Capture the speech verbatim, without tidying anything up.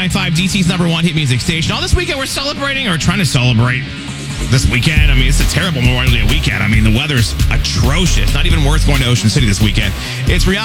nine five, D C's number one hit music station. All this weekend, we're celebrating, or trying to celebrate this weekend. I mean, it's a terrible Memorial Day weekend. I mean, the weather's atrocious. Not even worth going to Ocean City this weekend. It's Rihanna.